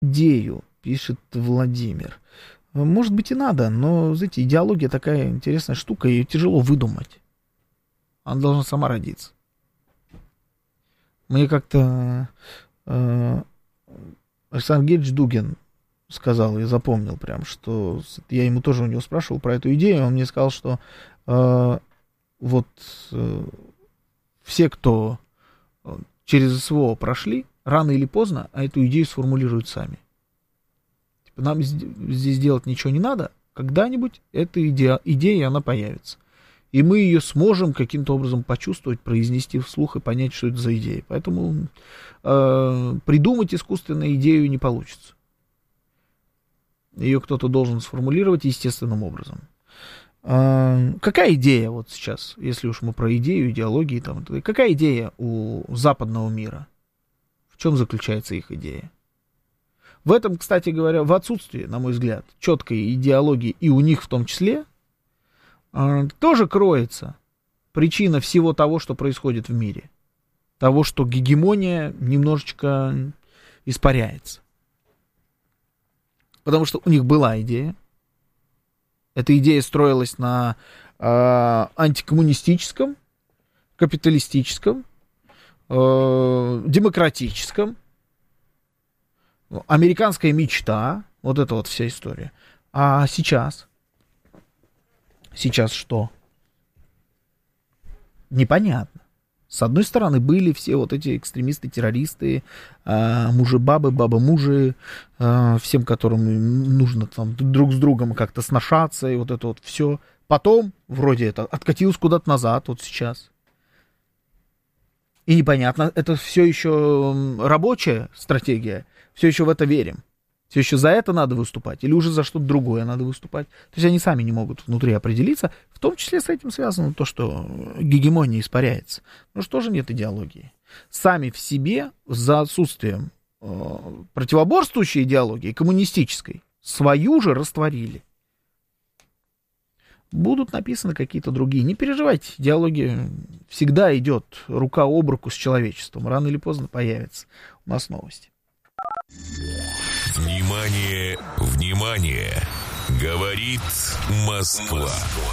идею, пишет Владимир. Может быть и надо, но, знаете, идеология такая интересная штука, ее тяжело выдумать. Она должна сама родиться. Мне как-то Александр Герич Дугин сказал, я запомнил прям, что я ему тоже у него спрашивал про эту идею, он мне сказал, что все, кто через СВО прошли, рано или поздно эту идею сформулируют сами. Типа, нам здесь делать ничего не надо, когда-нибудь эта идея, она появится. И мы ее сможем каким-то образом почувствовать, произнести вслух и понять, что это за идея. Поэтому придумать искусственную идею не получится. Ее кто-то должен сформулировать естественным образом. Какая идея вот сейчас, если уж мы про идею, идеологии, там, какая идея у западного мира? В чем заключается их идея? В этом, кстати говоря, в отсутствии, на мой взгляд, четкой идеологии, и у них в том числе, тоже кроется причина всего того, что происходит в мире. Того, что гегемония немножечко испаряется. Потому что у них была идея. Эта идея строилась на антикоммунистическом, капиталистическом, демократическом, американская мечта, вот это вот вся история. А сейчас? Сейчас что? Непонятно. С одной стороны, были все вот эти экстремисты, террористы, мужи-бабы, бабы-мужи, всем, которым нужно там друг с другом как-то сношаться, и вот это вот все. Потом, вроде это, откатилось куда-то назад, вот сейчас. И непонятно, это все еще рабочая стратегия, все еще в это верим. Все еще за это надо выступать, или уже за что-то другое надо выступать. То есть они сами не могут внутри определиться. В том числе с этим связано то, что гегемония испаряется. Но что же нет идеологии? Сами в себе, за отсутствием противоборствующей идеологии, коммунистической, свою же растворили. Будут написаны какие-то другие. Не переживайте, идеология всегда идет рука об руку с человечеством. Рано или поздно появится. У нас новости. Внимание, внимание! Говорит Москва.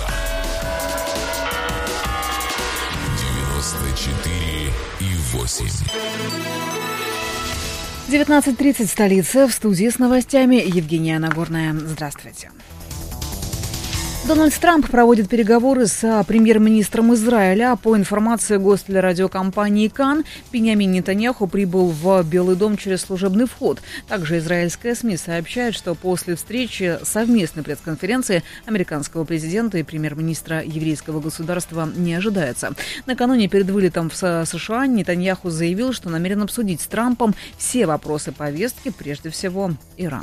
94,8. 19:30 в столице. В студии с новостями Евгения Нагорная. Здравствуйте. Дональд Трамп проводит переговоры с премьер-министром Израиля. По информации гостелерадиокомпании КАН, Биньямин Нетаньяху прибыл в Белый дом через служебный вход. Также израильская СМИ сообщает, что после встречи совместной пресс-конференции американского президента и премьер-министра еврейского государства не ожидается. Накануне перед вылетом в США Нетаньяху заявил, что намерен обсудить с Трампом все вопросы повестки, прежде всего Иран.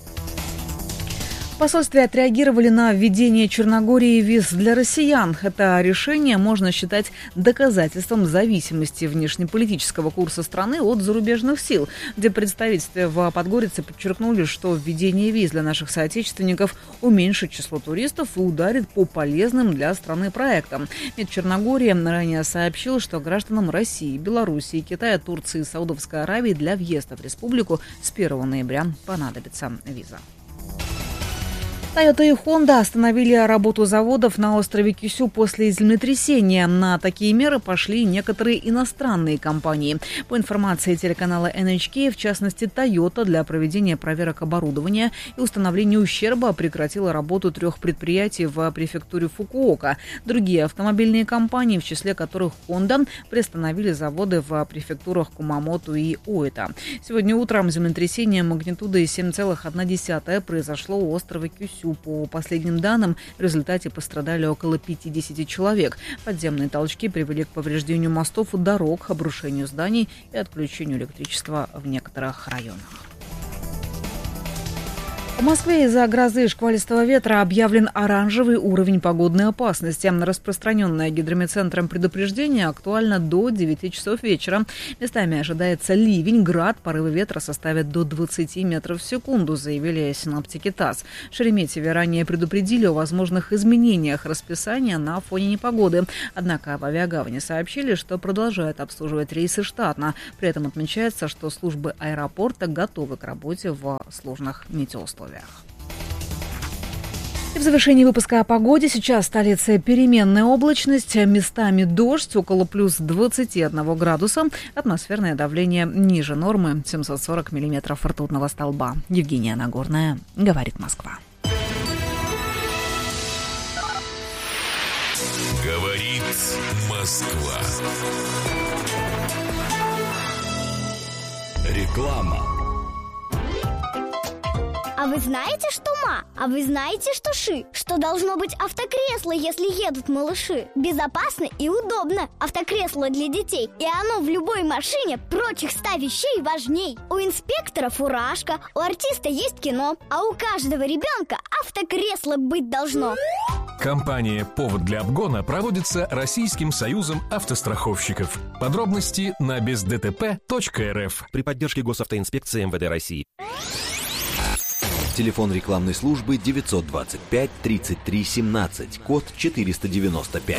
В посольстве отреагировали на введение Черногории виз для россиян. Это решение можно считать доказательством зависимости внешнеполитического курса страны от зарубежных сил, где представительство в Подгорице подчеркнули, что введение виз для наших соотечественников уменьшит число туристов и ударит по полезным для страны проектам. МИД Черногории ранее сообщил, что гражданам России, Белоруссии, Китая, Турции и Саудовской Аравии для въезда в республику с 1 ноября понадобится виза. Toyota и Honda остановили работу заводов на острове Кюсю после землетрясения. На такие меры пошли некоторые иностранные компании. По информации телеканала NHK, в частности, Toyota для проведения проверок оборудования и установления ущерба прекратила работу 3 предприятий в префектуре Фукуока. Другие автомобильные компании, в числе которых Honda, приостановили заводы в префектурах Кумамото и Оэта. Сегодня утром землетрясение магнитудой 7,1 произошло у острова Кюсю. По последним данным, в результате пострадали около 50 человек. Подземные толчки привели к повреждению мостов и дорог, обрушению зданий и отключению электричества в некоторых районах. В Москве из-за грозы и шквалистого ветра объявлен оранжевый уровень погодной опасности. Распространенное гидрометцентром предупреждение актуально до 9 часов вечера. Местами ожидается ливень, град, порывы ветра составят до 20 метров в секунду, заявили синоптики ТАСС. В Шереметьеве ранее предупредили о возможных изменениях расписания на фоне непогоды. Однако в авиагавани сообщили, что продолжают обслуживать рейсы штатно. При этом отмечается, что службы аэропорта готовы к работе в сложных метеоусловиях. И в завершении выпуска о погоде. Сейчас в столице переменная облачность, местами дождь, около плюс 21 градуса. Атмосферное давление ниже нормы, 740 миллиметров ртутного столба. Евгения Нагорная, говорит Москва. Говорит Москва. Реклама. А вы знаете, что ма? А вы знаете, что ши? Что должно быть автокресло, если едут малыши? Безопасно и удобно. Автокресло для детей. И оно в любой машине прочих 100 вещей важней. У инспектора фуражка, у артиста есть кино, а у каждого ребенка автокресло быть должно. Компания «Повод для обгона» проводится Российским союзом автостраховщиков. Подробности на бездтп.рф. При поддержке госавтоинспекции МВД России. Телефон рекламной службы 925 33 17, код 495.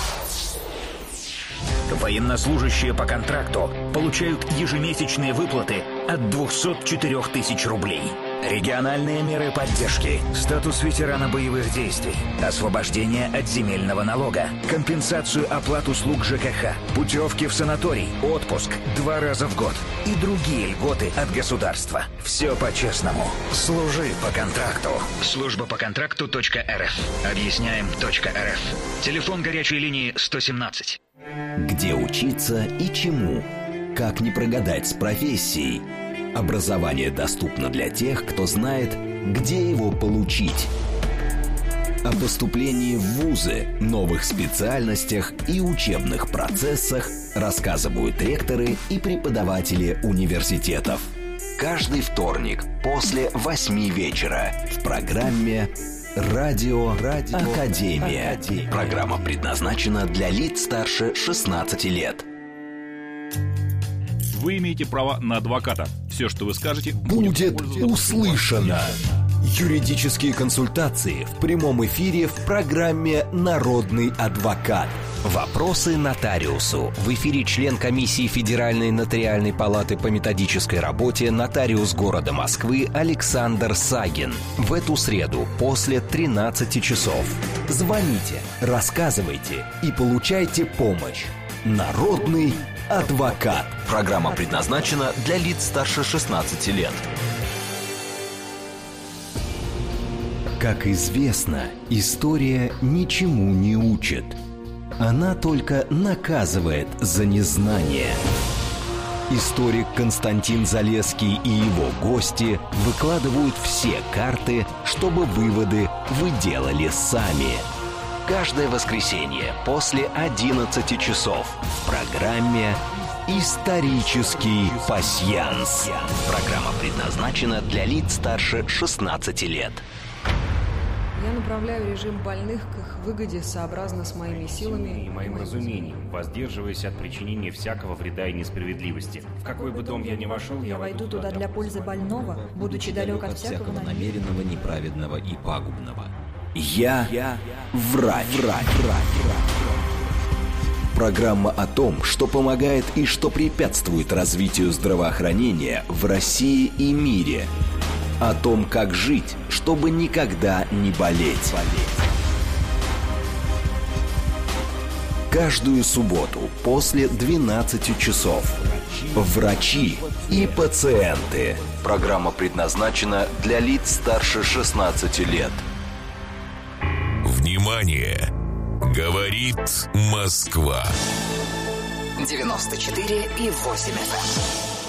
Военнослужащие по контракту получают ежемесячные выплаты от 204 тысяч рублей. Региональные меры поддержки, статус ветерана боевых действий, освобождение от земельного налога, компенсацию оплат услуг ЖКХ, путевки в санаторий, отпуск 2 раза в год и другие льготы от государства. Все по-честному. Служи по контракту. Служба по контракту.рф. Объясняем.рф. Телефон горячей линии 117. Где учиться и чему? Как не прогадать с профессией? Образование доступно для тех, кто знает, где его получить. О поступлении в вузы, новых специальностях и учебных процессах рассказывают ректоры и преподаватели университетов. Каждый вторник после 8 вечера в программе «Радио Академия». Программа предназначена для лиц старше 16 лет. Вы имеете право на адвоката. Все, что вы скажете, будет услышано. Юридические консультации в прямом эфире в программе «Народный адвокат». Вопросы нотариусу. В эфире член комиссии Федеральной нотариальной палаты по методической работе, нотариус города Москвы Александр Сагин. В эту среду после 13 часов. Звоните, рассказывайте и получайте помощь. Народный адвокат. Программа предназначена для лиц старше 16 лет. Как известно, история ничему не учит. Она только наказывает за незнание. Историк Константин Залесский и его гости выкладывают все карты, чтобы выводы вы делали сами. Каждое воскресенье после 11 часов в программе «Исторический пасьянс». Программа предназначена для лиц старше 16 лет. Я направляю режим больных к их выгоде сообразно с моими силами и моим разумением, воздерживаясь от причинения всякого вреда и несправедливости. В какой бы дом я ни вошел, я войду туда для пользы больного, будучи далек от всякого намеренного, неправедного и пагубного. Я врач. Программа о том, что помогает и что препятствует развитию здравоохранения в России и мире. О том, как жить, чтобы никогда не болеть. Каждую субботу после 12 часов. Врачи и пациенты. Программа предназначена для лиц старше 16 лет. Внимание! Говорит Москва. 94,8 FM.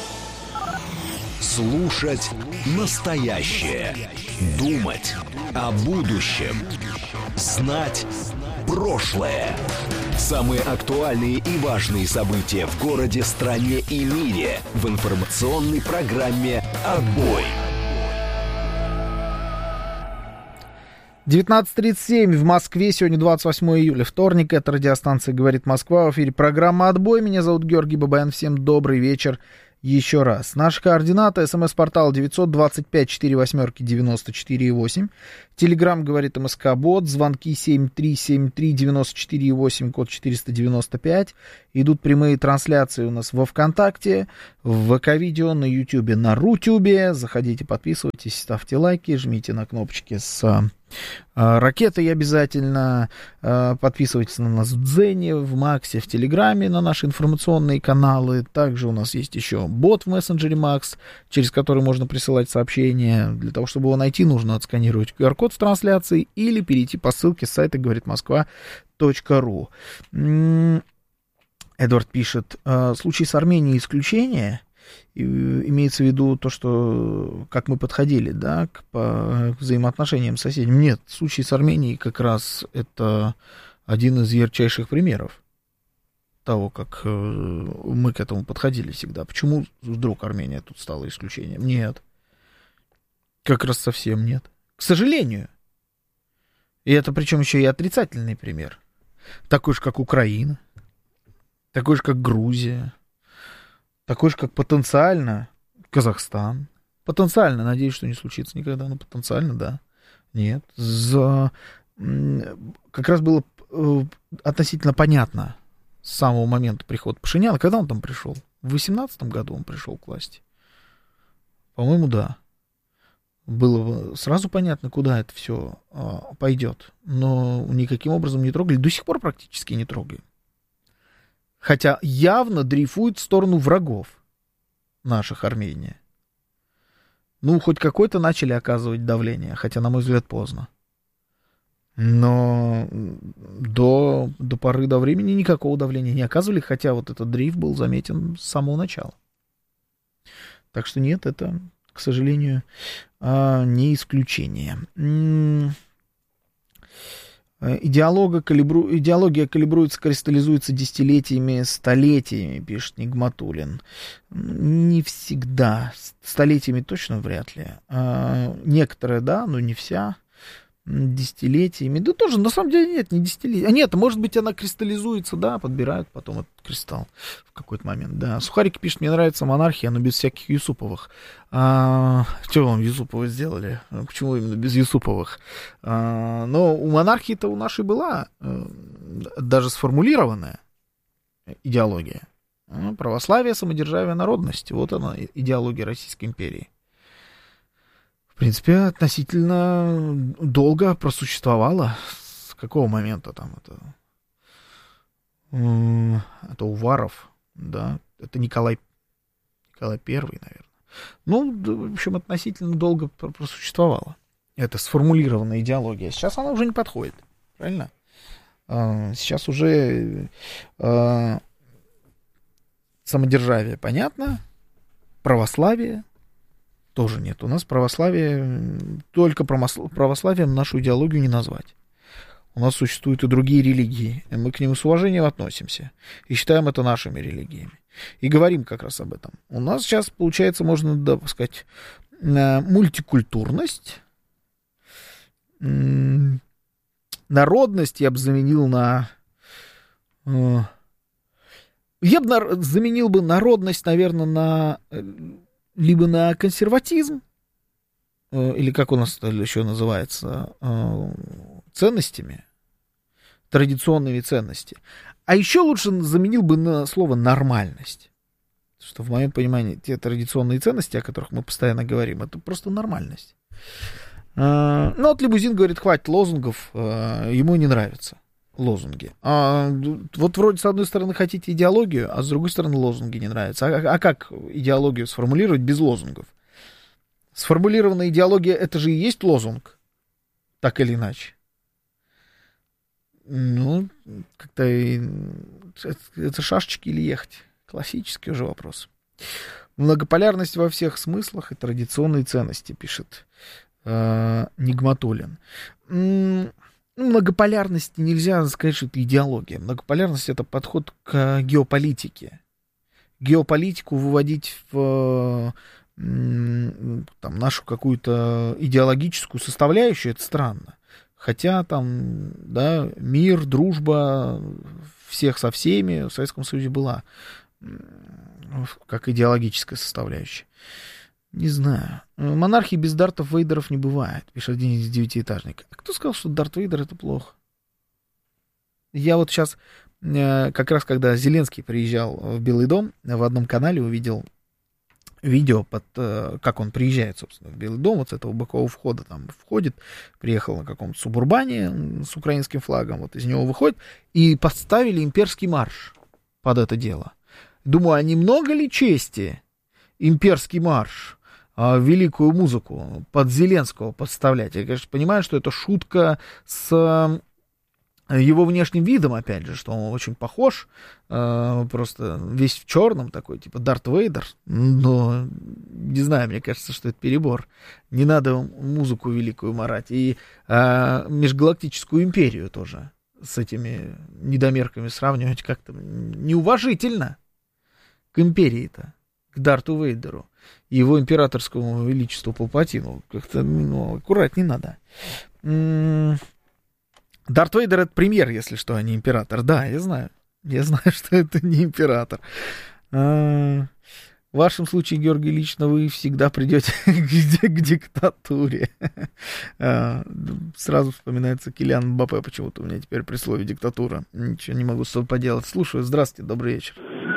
Слушать настоящее. Думать о будущем. Знать прошлое. Самые актуальные и важные события в городе, стране и мире в информационной программе «Отбой». 19:37 в Москве, сегодня 28 июля, вторник, это радиостанция «Говорит Москва», в эфире программа «Отбой», меня зовут Георгий Бабаян, всем добрый вечер еще раз. Наши координаты: СМС-портал 925-48-94-8, Телеграм «Говорит МСК-бот», звонки 7373-94-8, код 495, идут прямые трансляции у нас во ВКонтакте, в ВК-видео, на Ютьюбе, на Рутюбе, заходите, подписывайтесь, ставьте лайки, жмите на кнопочки с ракетой обязательно, подписывайтесь на нас в Дзене, в Максе, в Телеграме, на наши информационные каналы. Также у нас есть еще бот в мессенджере Макс, через который можно присылать сообщения. Для того, чтобы его найти, нужно отсканировать QR-код в трансляции или перейти по ссылке с сайта говоритмосква.ру. Эдвард пишет: случай с Арменией исключение. Имеется в виду то, что как мы подходили, да, к взаимоотношениям с соседями. Нет, случай с Арменией как раз это один из ярчайших примеров того, как мы к этому подходили всегда. Почему вдруг Армения тут стала исключением? Нет. Как раз совсем нет. К сожалению. И это причем еще и отрицательный пример. Такой же, как Украина. Такой же, как Грузия. Такой же, как потенциально Казахстан. Потенциально, надеюсь, что не случится никогда, но потенциально, да. Нет. Как раз было относительно понятно с самого момента прихода Пашиняна. Когда он там пришел? В 2018 году он пришел к власти. По-моему, да. Было сразу понятно, куда это все пойдет. Но никаким образом не трогали. До сих пор практически не трогали. Хотя явно дрейфует в сторону врагов наших Армения. Ну, хоть какое-то начали оказывать давление, хотя, на мой взгляд, поздно. Но до поры до времени никакого давления не оказывали, хотя вот этот дрейф был заметен с самого начала. Так что нет, это, к сожалению, не исключение. Идеология калибруется, кристаллизуется десятилетиями, столетиями, пишет Нигматуллин. Не всегда. Столетиями точно вряд ли. Некоторые, да, но не вся. Десятилетиями. Да тоже, на самом деле, нет, не десятилетиями. Нет, может быть, она кристаллизуется, да, подбирают потом этот кристалл в какой-то момент. Да. Сухарики пишет: мне нравится монархия, но без всяких Юсуповых. Что вам Юсуповы сделали? Почему именно без Юсуповых? Но у монархии-то у нашей была даже сформулированная идеология. Православие, самодержавие, народность. Вот она, идеология Российской империи. В принципе, относительно долго просуществовала. С какого момента там это Уваров, да, это Николай I, наверное. Ну, в общем, относительно долго просуществовала. Это сформулированная идеология. Сейчас она уже не подходит, правильно? Сейчас уже самодержавие, понятно, православие тоже нет. У нас православие, только православием нашу идеологию не назвать. У нас существуют и другие религии, и мы к ним с уважением относимся, и считаем это нашими религиями. И говорим как раз об этом. У нас сейчас, получается, можно, да, сказать, мультикультурность, народность я бы заменил на... Я бы заменил бы народность, наверное, на... либо на консерватизм, или как у нас это еще называется, ценностями, традиционными ценностями. А еще лучше заменил бы на слово «нормальность». Что в моем понимании те традиционные ценности, о которых мы постоянно говорим, это просто нормальность. Ну вот Либузин говорит: хватит лозунгов, ему не нравятся лозунги. Вот вроде с одной стороны хотите идеологию, а с другой стороны лозунги не нравятся. А как идеологию сформулировать без лозунгов? Сформулированная идеология — это же и есть лозунг, так или иначе. Ну, как-то это шашечки или ехать? Классический уже вопрос. Многополярность во всех смыслах и традиционные ценности, пишет Нигматуллин. Многополярность нельзя сказать, что это идеология. Многополярность — это подход к геополитике. Геополитику выводить в там, нашу какую-то идеологическую составляющую — это странно. Хотя там, да, мир, дружба всех со всеми в Советском Союзе была, как идеологическая составляющая. Не знаю. Монархии без Дартов Вейдеров не бывает, пишет один из девятиэтажников. А кто сказал, что Дарт Вейдер это плохо? Я вот сейчас, как раз когда Зеленский приезжал в Белый дом, в одном канале увидел видео, как он приезжает, собственно, в Белый дом, вот с этого бокового входа там входит, приехал на каком-то субурбане с украинским флагом, вот из него выходит, и поставили имперский марш под это дело. Думаю, а немного ли чести имперский марш, великую музыку под Зеленского подставлять? Я, конечно, понимаю, что это шутка с его внешним видом, опять же, что он очень похож, просто весь в черном такой, типа Дарт Вейдер, но не знаю, мне кажется, что это перебор. Не надо музыку великую марать, и межгалактическую империю тоже с этими недомерками сравнивать как-то неуважительно к империи-то, к Дарту Вейдеру и его императорскому величеству Палпатину. Как-то аккуратнее надо. Дарт Вейдер — это премьер, если что, а не император. Да, я знаю. Я знаю, что это не император. В вашем случае, Георгий, лично вы всегда придете к диктатуре. Сразу вспоминается Килиан Мбаппе почему-то у меня теперь при слове диктатура. Ничего не могу с собой поделать. Слушаю. Здравствуйте, добрый вечер.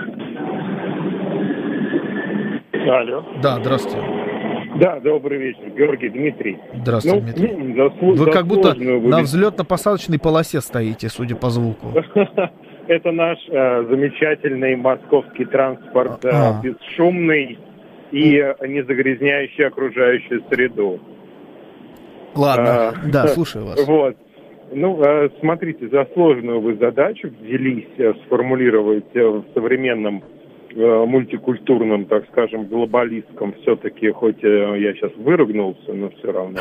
Алло. Да, здравствуйте. Да, добрый вечер, Георгий, Дмитрий. Здравствуйте, Дмитрий. Вы как будто на взлетно-посадочной полосе стоите, судя по звуку. Это наш замечательный московский транспорт, бесшумный и не загрязняющий окружающую среду. Ладно, да, слушаю вас. Вот. Ну, смотрите, за сложную вы задачу взялись сформулировать в современном мультикультурном, так скажем, глобалистском, все-таки, хоть я сейчас выругнулся, но все равно,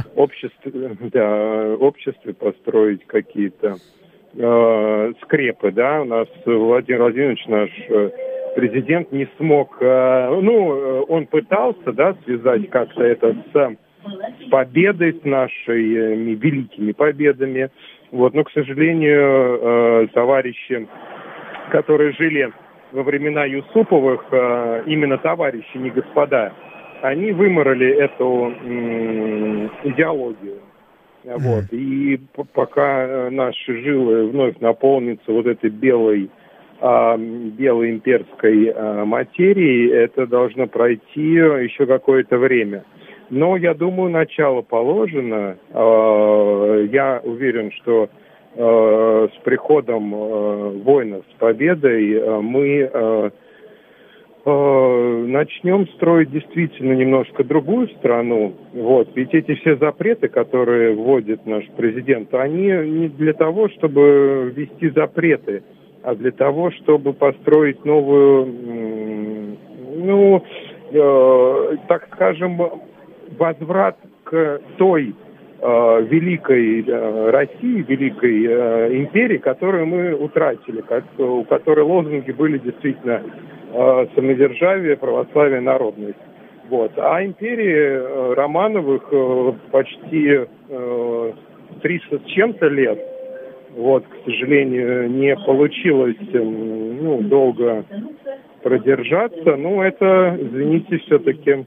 обществе построить какие-то скрепы, да, у нас Владимир Владимирович, наш президент, не смог, он пытался, да, связать как-то это с победой, с нашими великими победами, вот, но, к сожалению, товарищи, которые жили во времена Юсуповых, именно товарищи, не господа, они выморали эту идеологию. Вот. И пока наши жилы вновь наполнятся вот этой белой имперской материей, это должно пройти еще какое-то время. Но, я думаю, начало положено. Я уверен, что с приходом воинов, с победой, мы начнем строить действительно немножко другую страну. Вот. Ведь эти все запреты, которые вводит наш президент, они не для того, чтобы ввести запреты, а для того, чтобы построить новую, так скажем, возврат к той великой России, великой империи, которую мы утратили, у которой лозунги были действительно самодержавие, православие, народность. Вот. А империи Романовых почти 300 с чем-то лет, вот, к сожалению, не получилось долго продержаться. Ну, это, извините, все-таки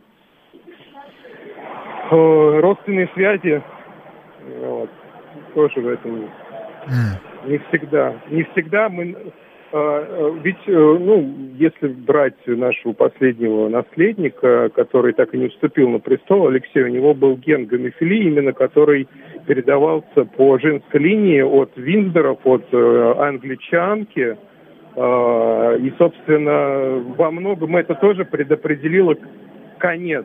родственные связи, вот, тоже в этом не всегда мы, ведь, если брать нашего последнего наследника, который так и не вступил на престол, Алексей, у него был ген гомофилии, именно который передавался по женской линии от Виндзоров, от англичанки, и, собственно, во многом это тоже предопределило конец.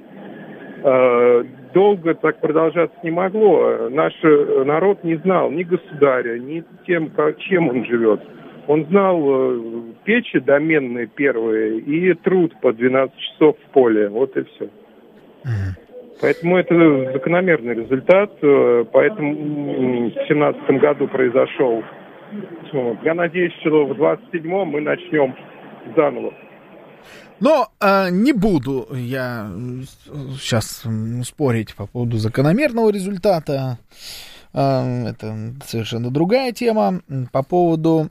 Долго так продолжаться не могло. Наш народ не знал ни государя, ни тем, чем он живет. Он знал печи доменные первые и труд по 12 часов в поле. Вот и все. Поэтому это закономерный результат. Поэтому в 2017 году произошел. Я надеюсь, что в 2027 мы начнем заново. Но не буду я сейчас спорить по поводу закономерного результата. Это совершенно другая тема. По поводу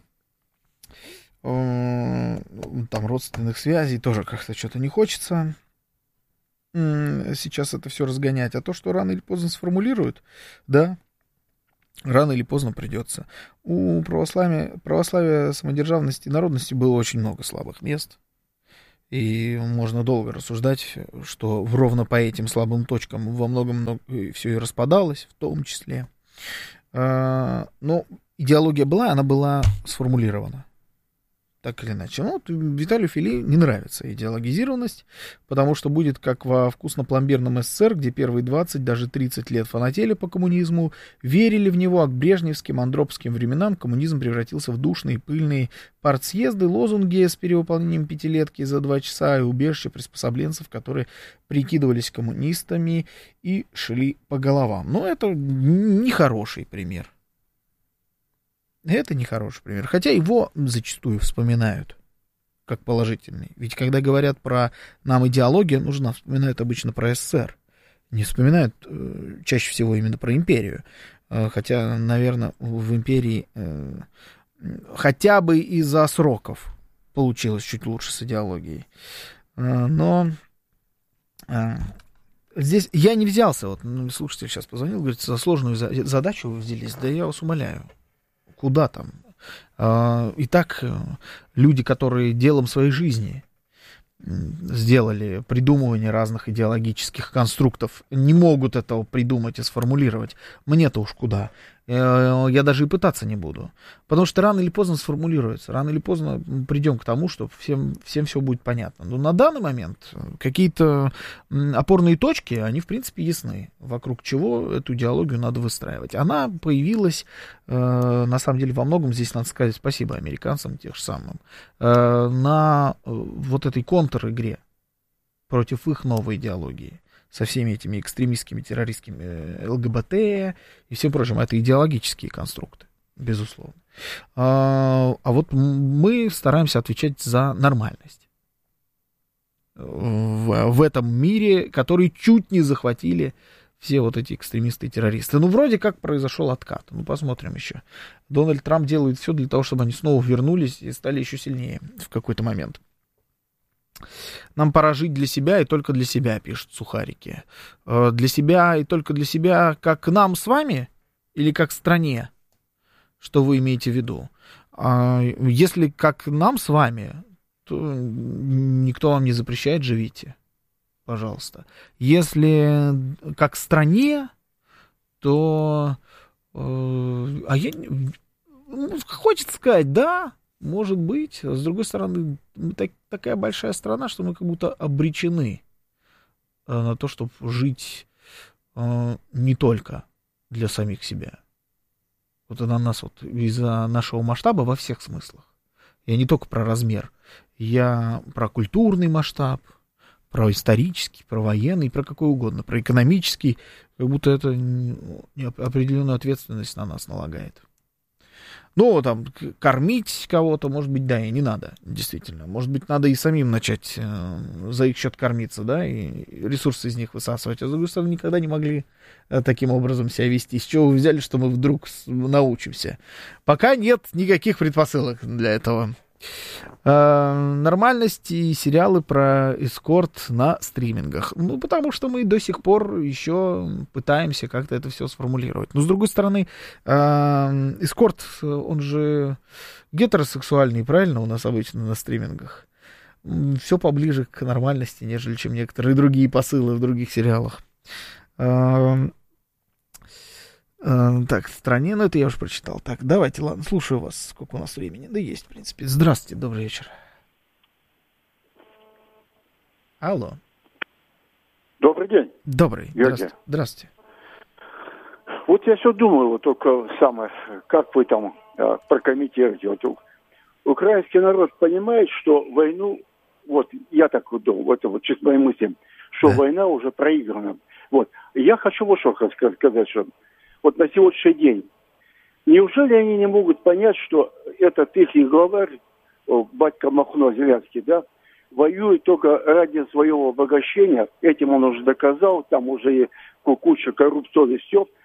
там родственных связей тоже как-то что-то не хочется сейчас это все разгонять. А то, что рано или поздно сформулируют, да, рано или поздно придется. У православия, самодержавности и народности было очень много слабых мест. И можно долго рассуждать, что ровно по этим слабым точкам во многом все и распадалось, в том числе. Но идеология была, она была сформулирована. Так или иначе. Ну, Виталию Фили не нравится идеологизированность, потому что будет как во вкусно-пломбирном СССР, где первые 20, даже 30 лет фанатели по коммунизму, верили в него, а к брежневским, андроповским временам коммунизм превратился в душные, пыльные партсъезды, лозунги с перевыполнением пятилетки за 2 часа и убежище приспособленцев, которые прикидывались коммунистами и шли по головам. Но это нехороший пример. Это нехороший пример, хотя его зачастую вспоминают как положительный. Ведь когда говорят про нам идеология нужна, вспоминают обычно про СССР. Не вспоминают чаще всего именно про империю. Хотя, наверное, в империи хотя бы из-за сроков получилось чуть лучше с идеологией. Но здесь я не взялся, вот слушатель сейчас позвонил, говорит, за сложную задачу вы взялись, да я вас умоляю. Куда там? Итак, люди, которые делом своей жизни сделали придумывание разных идеологических конструктов, не могут этого придумать и сформулировать. Мне-то уж куда. Я даже и пытаться не буду. Потому что рано или поздно сформулируется. Рано или поздно придем к тому, что всем все будет понятно. Но на данный момент какие-то опорные точки, они в принципе ясны. Вокруг чего эту идеологию надо выстраивать. Она появилась, на самом деле, во многом, здесь надо сказать спасибо американцам, тех же самым, на вот этой контр-игре против их новой идеологии. Со всеми этими экстремистскими, террористскими ЛГБТ и всем прочим. Это идеологические конструкты, безусловно. А вот мы стараемся отвечать за нормальность в этом мире, который чуть не захватили все вот эти экстремисты и террористы. Ну, вроде как произошел откат. Ну, посмотрим еще. Дональд Трамп делает все для того, чтобы они снова вернулись и стали еще сильнее в какой-то момент. Нам пора жить для себя и только для себя, пишут сухарики. Для себя и только для себя, как нам с вами или как стране? Что вы имеете в виду? Если как нам с вами, то никто вам не запрещает, живите. Пожалуйста. Если как стране, то хочется сказать, да, может быть. С другой стороны, мы такая большая страна, что мы как будто обречены на то, чтобы жить не только для самих себя. Вот на нас вот из-за нашего масштаба во всех смыслах. Я не только про размер. Я про культурный масштаб, про исторический, про военный, про какой угодно, про экономический. Как будто это определенную ответственность на нас налагает. Ну, там, кормить кого-то, может быть, да, и не надо, действительно. Может быть, надо и самим начать за их счет кормиться, да, и ресурсы из них высасывать. А с другой стороны, никогда не могли таким образом себя вести. С чего вы взяли, что мы вдруг научимся? Пока нет никаких предпосылок для этого. Нормальность и сериалы про эскорт на стримингах. Ну, потому что мы до сих пор еще пытаемся как-то это все сформулировать. Но, с другой стороны, эскорт, он же гетеросексуальный, правильно, у нас обычно на стримингах. Все поближе к нормальности, нежели чем некоторые другие посылы в других сериалах. Так, в стране, ну это я уже прочитал. Так, давайте, ладно, слушаю вас. Сколько у нас времени? Да есть, в принципе. Здравствуйте, добрый вечер. Алло. Добрый день. Добрый. Здравствуйте. Здравствуйте. Вот я все думаю, вот только самое, как вы там прокомментируете. Вот, украинский народ понимает, что войну, вот я так вот думаю, это вот чисто моим мыслям, что да. Война уже проиграна. Вот. Я хочу вот что сказать, что вот на сегодняшний день, неужели они не могут понять, что этот их главарь, батька Махно Зеленский, да, воюет только ради своего обогащения, этим он уже доказал, там уже и куча коррупции, все.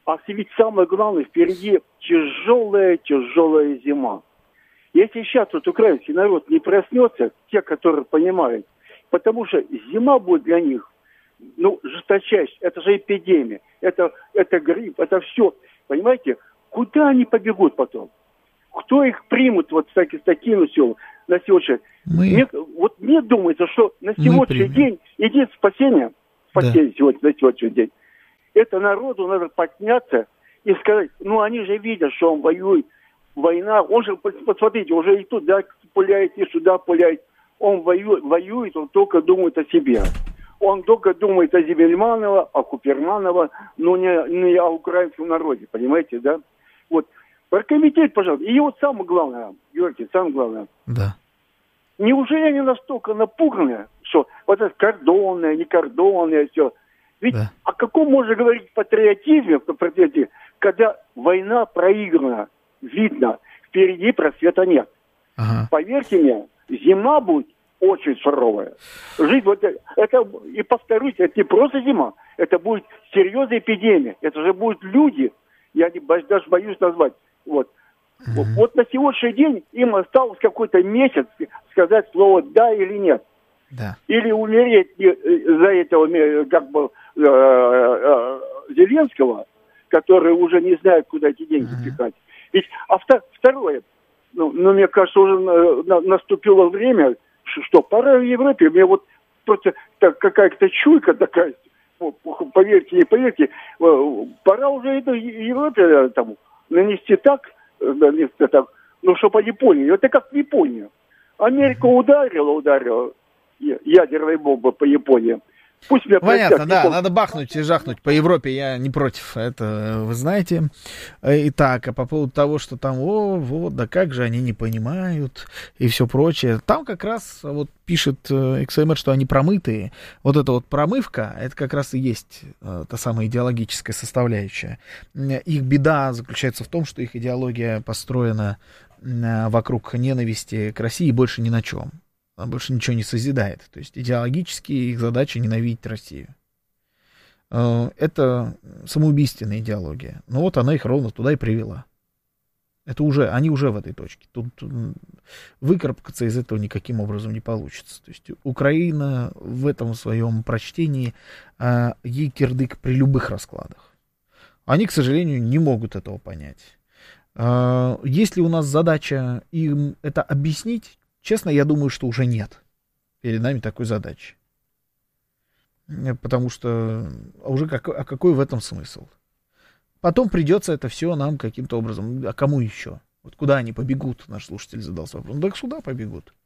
А ведь самое главное, впереди тяжелая зима. Если сейчас вот украинский народ не проснется, те, которые понимают, потому что зима будет для них, жесточайшая, это же эпидемия, это грипп, это все. Понимаете, куда они побегут потом? Кто их примут вот с таким силом на сегодняшний день? Мне думается, что на сегодняшний день единственное спасение сегодня, на сегодняшний день, это народу надо подняться и сказать, они же видят, что он воюет, война, он же, посмотрите, уже и туда пуляет, и сюда пуляет. Он воюет, он только думает о себе. Он только думает о Зибельманово, о Куперманово, но не о украинском народе, понимаете, да? Вот. Прокомментируйте, пожалуйста. И вот самое главное, Георгий, самое главное. Да. Неужели они настолько напуганы, что вот это кордонное, не кордонное, все. Ведь о каком можно говорить патриотизме, когда война проиграна, видно, впереди просвета нет. Ага. Поверьте мне, зима будет очень суровая. Жить это, и повторюсь, это не просто зима, это будет серьезная эпидемия. Это же будут люди, я даже боюсь назвать. Вот на сегодняшний день им осталось какой-то месяц сказать слово «да» или «нет». Да. Или умереть за этого Зеленского, который уже не знает, куда эти деньги пихать. Ведь, второе, мне кажется, уже наступило время, что пора в Европе. Мне вот просто какая-то чуйка такая, поверьте, не поверьте, пора уже в Европе нанести так, чтобы Японии. Это как в Японии. Америка ударила ядерной бомбой по Японии. Пусть меня понятно, да, надо бахнуть и жахнуть по Европе, я не против, это вы знаете. Итак, а по поводу того, что там, да как же они не понимают и все прочее, там как раз вот пишет XMR, что они промытые. Вот эта вот промывка, это как раз и есть та самая идеологическая составляющая. Их беда заключается в том, что их идеология построена вокруг ненависти к России и больше ни на чем. Она больше ничего не созидает. То есть идеологически их задача ненавидеть Россию. Это самоубийственная идеология. Но вот она их ровно туда и привела. Они уже в этой точке. Тут выкарабкаться из этого никаким образом не получится. То есть Украина в этом своем прочтении ей кирдык при любых раскладах. Они, к сожалению, не могут этого понять. Есть ли у нас задача им это объяснить? Честно, я думаю, что уже нет перед нами такой задачи. Потому что уже какой в этом смысл? Потом придется это все нам каким-то образом. А кому еще? Вот куда они побегут? Наш слушатель задался вопросом. Да сюда побегут.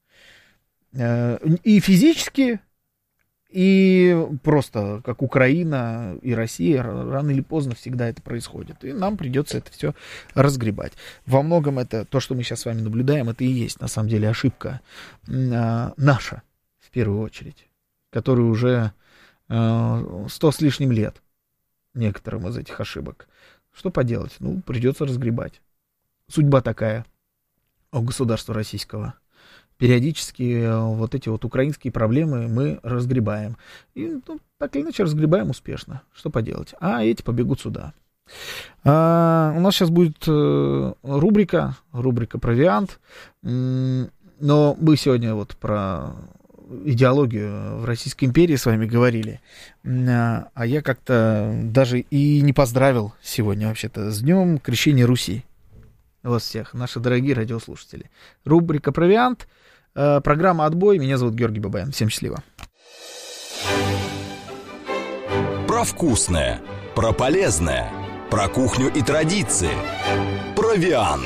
И физически, и просто как Украина и Россия, рано или поздно всегда это происходит. И нам придется это все разгребать. Во многом это, то, что мы сейчас с вами наблюдаем, это и есть на самом деле ошибка наша, в первую очередь, которая уже 100 с лишним лет, некоторым из этих ошибок. Что поделать? Придется разгребать. Судьба такая у государства российского. Периодически вот эти вот украинские проблемы мы разгребаем. И так или иначе разгребаем успешно. Что поделать? А эти побегут сюда. У нас сейчас будет рубрика «Провиант». Но мы сегодня вот про идеологию в Российской империи с вами говорили. А я как-то даже и не поздравил сегодня вообще-то с Днем Крещения Руси. Вас всех, наши дорогие радиослушатели. Рубрика «Провиант». Программа «Отбой». Меня зовут Георгий Бабаян. Всем счастливо. Про вкусное, про полезное, про кухню и традиции. Провиант.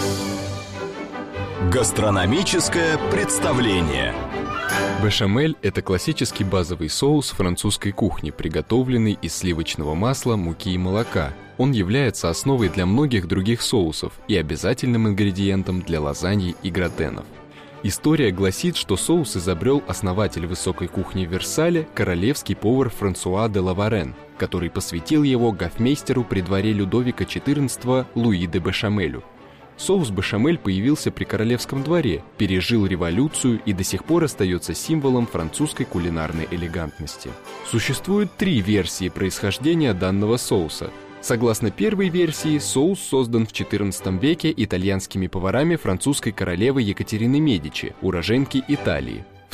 Гастрономическое представление. Бешамель – это классический базовый соус французской кухни, приготовленный из сливочного масла, муки и молока. Он является основой для многих других соусов и обязательным ингредиентом для лазаньи и гратенов. История гласит, что соус изобрел основатель высокой кухни в Версале, королевский повар Франсуа де Лаварен, который посвятил его гофмейстеру при дворе Людовика XIV Луи де Бешамелю. Соус бешамель появился при королевском дворе, пережил революцию и до сих пор остается символом французской кулинарной элегантности. Существует 3 версии происхождения данного соуса. Согласно первой версии, соус создан в XIV веке итальянскими поварами французской королевы Екатерины Медичи, уроженки Италии. В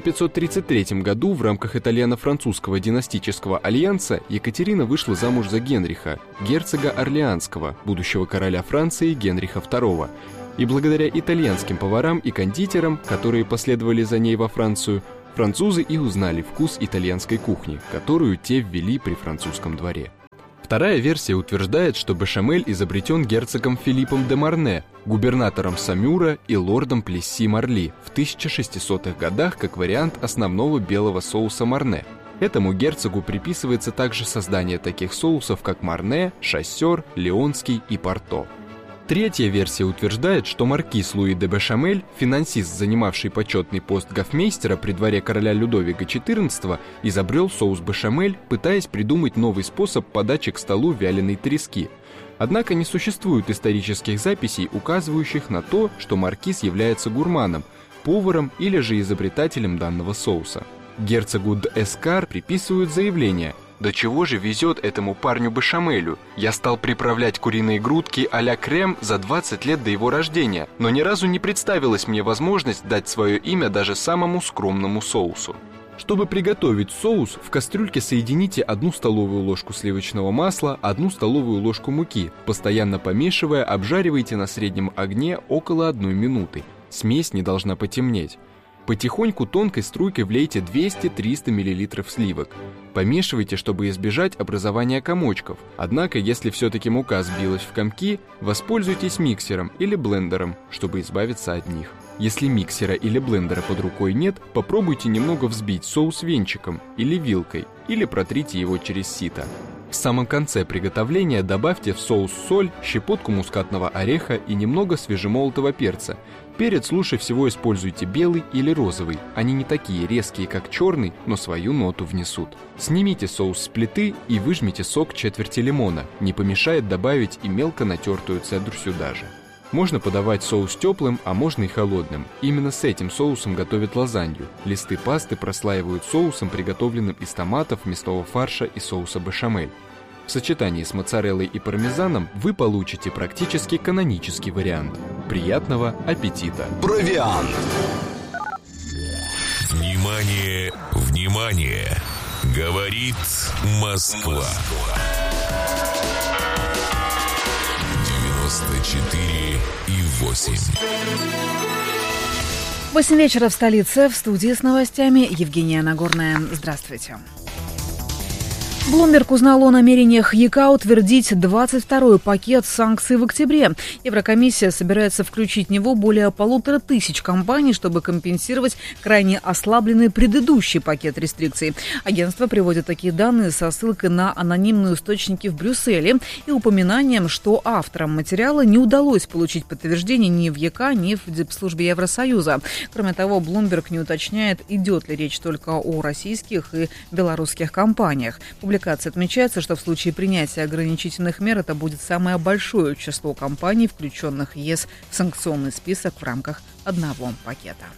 1533 году в рамках итальяно-французского династического альянса Екатерина вышла замуж за Генриха, герцога Орлеанского, будущего короля Франции Генриха II. И благодаря итальянским поварам и кондитерам, которые последовали за ней во Францию, французы и узнали вкус итальянской кухни, которую те ввели при французском дворе. Вторая версия утверждает, что бешамель изобретен герцогом Филиппом де Марне, губернатором Самюра и лордом Плесси-Марли в 1600-х годах как вариант основного белого соуса Марне. Этому герцогу приписывается также создание таких соусов, как Марне, Шассер, Леонский и Порто. Третья версия утверждает, что маркиз Луи де Бешамель, финансист, занимавший почетный пост гофмейстера при дворе короля Людовика XIV, изобрел соус бешамель, пытаясь придумать новый способ подачи к столу вяленой трески. Однако не существует исторических записей, указывающих на то, что маркиз является гурманом, поваром или же изобретателем данного соуса. Герцогу д'Эскар приписывают заявление: «До чего же везет этому парню бешамелю? Я стал приправлять куриные грудки а-ля крем за 20 лет до его рождения, но ни разу не представилась мне возможность дать свое имя даже самому скромному соусу». Чтобы приготовить соус, в кастрюльке соедините 1 столовую ложку сливочного масла, 1 столовую ложку муки. Постоянно помешивая, обжаривайте на среднем огне около 1 минуты. Смесь не должна потемнеть. Потихоньку тонкой струйкой влейте 200-300 мл сливок. Помешивайте, чтобы избежать образования комочков. Однако, если все-таки мука сбилась в комки, воспользуйтесь миксером или блендером, чтобы избавиться от них. Если миксера или блендера под рукой нет, попробуйте немного взбить соус венчиком или вилкой, или протрите его через сито. В самом конце приготовления добавьте в соус соль, щепотку мускатного ореха и немного свежемолотого перца. Перец лучше всего используйте белый или розовый. Они не такие резкие, как черный, но свою ноту внесут. Снимите соус с плиты и выжмите сок четверти лимона. Не помешает добавить и мелко натертую цедру сюда же. Можно подавать соус теплым, а можно и холодным. Именно с этим соусом готовят лазанью. Листы пасты прослаивают соусом, приготовленным из томатов, мясного фарша и соуса бешамель. В сочетании с моцареллой и пармезаном вы получите практически канонический вариант. Приятного аппетита! Провиант! Внимание, внимание! Говорит Москва. 94,8. 8 вечера в столице. В студии с новостями Евгения Нагорная. Здравствуйте. Bloomberg узнал о намерениях ЕК утвердить 22-й пакет санкций в октябре. Еврокомиссия собирается включить в него более 1500 компаний, чтобы компенсировать крайне ослабленный предыдущий пакет рестрикций. Агентство приводит такие данные со ссылкой на анонимные источники в Брюсселе и упоминанием, что авторам материала не удалось получить подтверждение ни в ЕК, ни в Дипслужбе Евросоюза. Кроме того, Bloomberg не уточняет, идет ли речь только о российских и белорусских компаниях. В публикации отмечается, что в случае принятия ограничительных мер это будет самое большое число компаний, включенных ЕС в санкционный список в рамках одного пакета.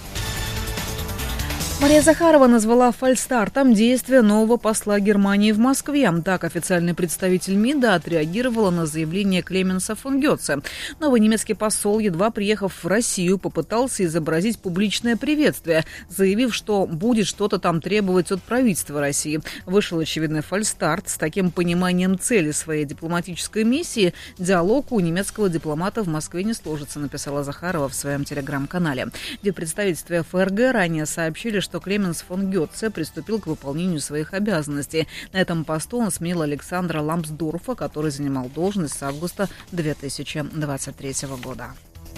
Мария Захарова назвала фальстартом действия нового посла Германии в Москве. Так, официальный представитель МИДа отреагировала на заявление Клеменса фон Гёце. Новый немецкий посол, едва приехав в Россию, попытался изобразить публичное приветствие, заявив, что будет что-то там требовать от правительства России. Вышел очевидный фальстарт. С таким пониманием цели своей дипломатической миссии диалог у немецкого дипломата в Москве не сложится, написала Захарова в своем телеграм-канале. В представительстве ФРГ ранее сообщили, что Клеменс фон Гёце приступил к выполнению своих обязанностей. На этом посту он сменил Александра Ламсдорфа, который занимал должность с августа 2023 года.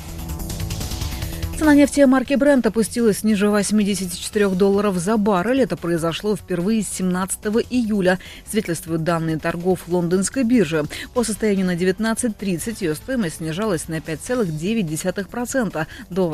Цена нефти марки Brent опустилась ниже $84 за баррель. Это произошло впервые с 17 июля. Свидетельствуют данные торгов лондонской биржи. По состоянию на 19:30 ее стоимость снижалась на 5,9% до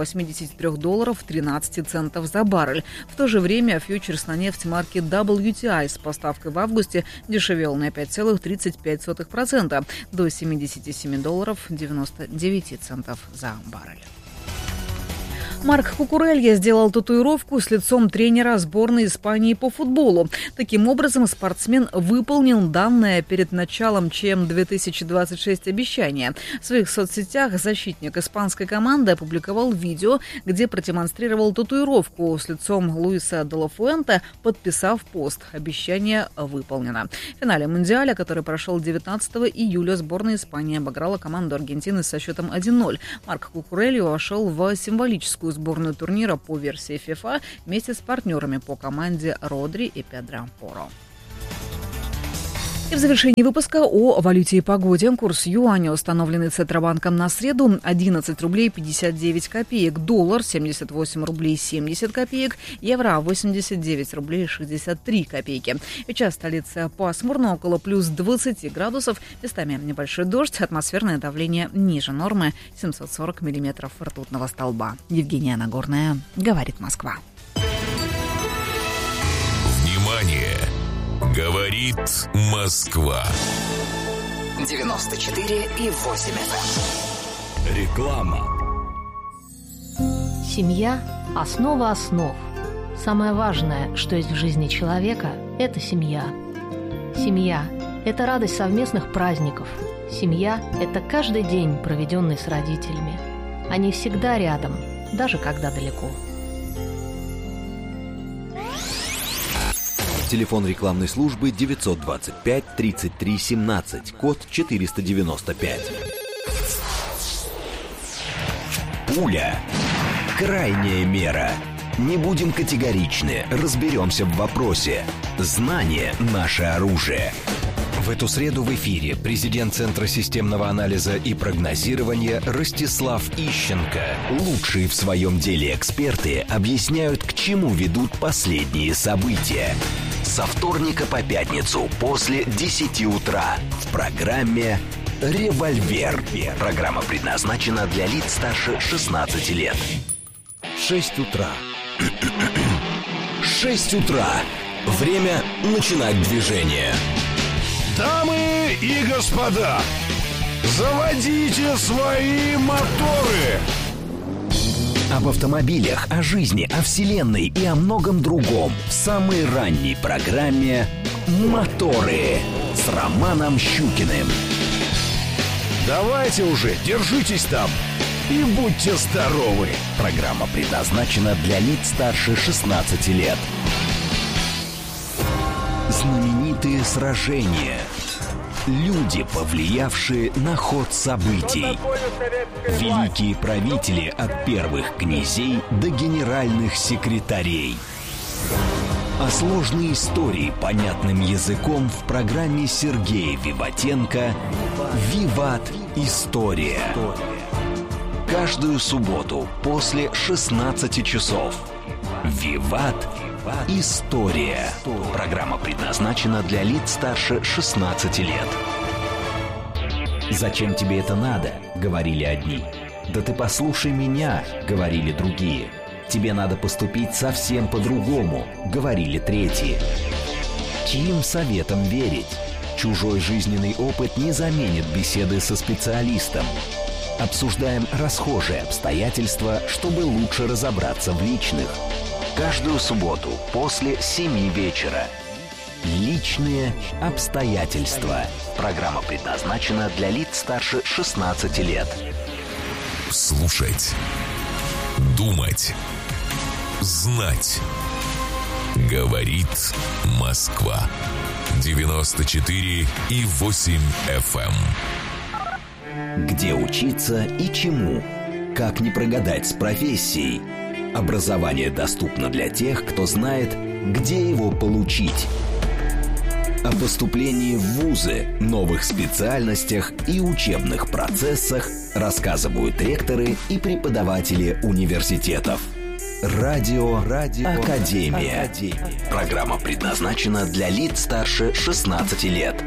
$83.13 за баррель. В то же время фьючерс на нефть марки WTI с поставкой в августе дешевел на 5,35% до $77.99 за баррель. Марк Кукурелья сделал татуировку с лицом тренера сборной Испании по футболу. Таким образом, спортсмен выполнил данное перед началом ЧМ 2026 обещание. В своих соцсетях защитник испанской команды опубликовал видео, где продемонстрировал татуировку с лицом Луиса де ла Фуэнте, подписав пост. Обещание выполнено. В финале Мундиаля, который прошел 19 июля, сборная Испании обыграла команду Аргентины со счетом 1-0. Марк Кукурелья вошел в символическую сборную турнира по версии FIFA вместе с партнерами по команде Родри и Педро Поро. И в завершении выпуска о валюте и погоде. Курс юаня, установленный Центробанком на среду, 11 рублей 59 копеек. Доллар 78 рублей 70 копеек. Евро 89 рублей 63 копейки. Сейчас в столице пасмурно, около плюс 20 градусов. Местами небольшой дождь, атмосферное давление ниже нормы, 740 миллиметров ртутного столба. Евгения Нагорная, говорит Москва. Внимание! Говорит Москва. 94,8 FM. Реклама. Семья – основа основ. Самое важное, что есть в жизни человека – это семья. Семья – это радость совместных праздников. Семья – это каждый день, проведенный с родителями. Они всегда рядом, даже когда далеко. Телефон рекламной службы 925 33 17, код 495. Пуля. Крайняя мера. Не будем категоричны, разберемся в вопросе. Знание – наше оружие. В эту среду в эфире президент Центра системного анализа и прогнозирования Ростислав Ищенко. Лучшие в своем деле эксперты объясняют, к чему ведут последние события. Со вторника по пятницу после 10 утра в программе «Револьвер». Программа предназначена для лиц старше 16 лет. 6 утра. 6 утра. Время начинать движение. Дамы и господа, заводите свои моторы! Об автомобилях, о жизни, о вселенной и о многом другом в самой ранней программе «Моторы» с Романом Щукиным. Давайте уже, держитесь там и будьте здоровы! Программа предназначена для лиц старше 16 лет. Знаменитые сражения. Люди, повлиявшие на ход событий. Великие правители от первых князей до генеральных секретарей. А сложные истории понятным языком в программе Сергея Виватенко «Виват. История». Каждую субботу после 16 часов. «Виват. История». Программа предназначена для лиц старше 16 лет. «Зачем тебе это надо?» — говорили одни. «Да ты послушай меня», — говорили другие. «Тебе надо поступить совсем по-другому», — говорили третьи. Чьим советом верить? Чужой жизненный опыт не заменит беседы со специалистом. Обсуждаем расхожие обстоятельства, чтобы лучше разобраться в личных. Каждую субботу после 7 вечера. Личные обстоятельства. Программа предназначена для лиц старше 16 лет. Слушать. Думать. Знать. Говорит Москва. 94,8 FM. Где учиться и чему? Как не прогадать с профессией? Образование доступно для тех, кто знает, где его получить. О поступлении в вузы, новых специальностях и учебных процессах рассказывают ректоры и преподаватели университетов. Радио Академия. Программа предназначена для лиц старше 16 лет.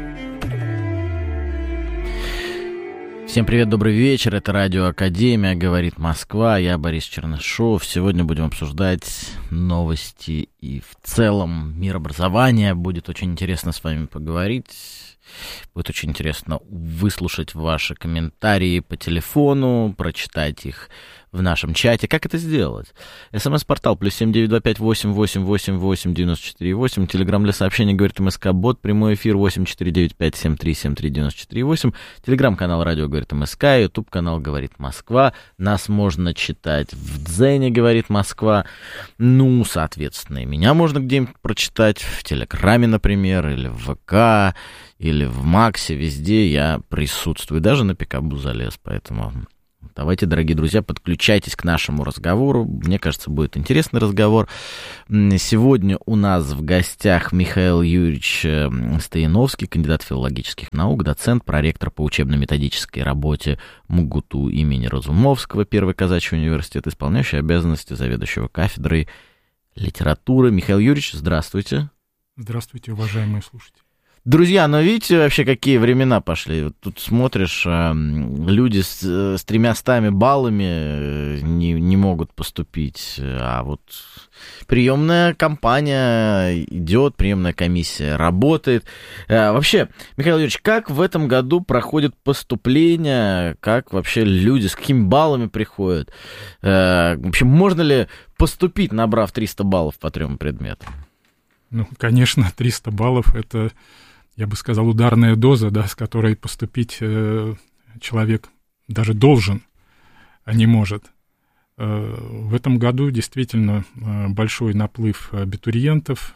Всем привет, добрый вечер. Это Радио Академия, говорит Москва. Я Борис Чернышов. Сегодня будем обсуждать новости и в целом мир образования. Будет очень интересно с вами поговорить. Будет очень интересно выслушать ваши комментарии по телефону, прочитать их в нашем чате. Как это сделать? СМС-портал +7 925 888 8948. Телеграм для сообщений говорит МСК Бот. Прямой эфир 8495 73 73 94 8. Телеграм-канал радио говорит МСК. Ютуб-канал говорит Москва. Нас можно читать в Дзене говорит Москва. Ну, соответственно, и меня можно где-нибудь прочитать в Телеграме, например, или в ВК, или в Максе. Везде я присутствую. Даже на Пикабу залез, поэтому... Давайте, дорогие друзья, подключайтесь к нашему разговору. Мне кажется, будет интересный разговор. Сегодня у нас в гостях Михаил Юрьевич Стояновский, кандидат филологических наук, доцент, проректор по учебно-методической работе МГУТУ имени Разумовского, Первый казачий университет, исполняющий обязанности заведующего кафедрой литературы. Михаил Юрьевич, здравствуйте. Здравствуйте, уважаемые слушатели. Друзья, ну видите вообще, какие времена пошли? Вот тут смотришь, люди с 300 баллами не могут поступить, а вот приемная кампания идет, приемная комиссия работает. Вообще, Михаил Юрьевич, как в этом году проходит поступление, как вообще люди, с какими баллами приходят? Вообще, можно ли поступить, набрав 300 баллов по 3 предметам? Ну, конечно, 300 баллов — это... я бы сказал, ударная доза, да, с которой поступить человек даже должен, а не может. В этом году действительно большой наплыв абитуриентов,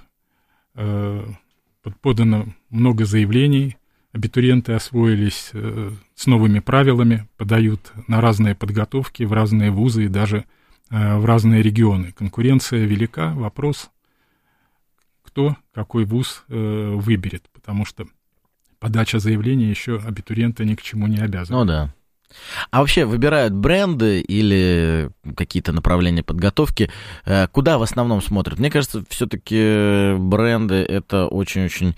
подано много заявлений, абитуриенты освоились с новыми правилами, подают на разные подготовки, в разные вузы и даже в разные регионы. Конкуренция велика, вопрос, кто какой вуз выберет, потому что подача заявления еще абитуриента ни к чему не обязана. Ну да. А вообще выбирают бренды или какие-то направления подготовки? Куда в основном смотрят? Мне кажется, все-таки бренды — это очень-очень